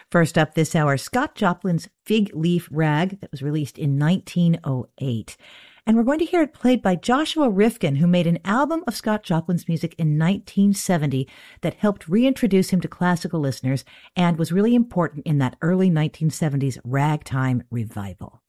First up this hour, Scott Joplin's Fig Leaf Rag that was released in 1908. And we're going to hear it played by Joshua Rifkin, who made an album of Scott Joplin's music in 1970 that helped reintroduce him to classical listeners and was really important in that early 1970s ragtime revival.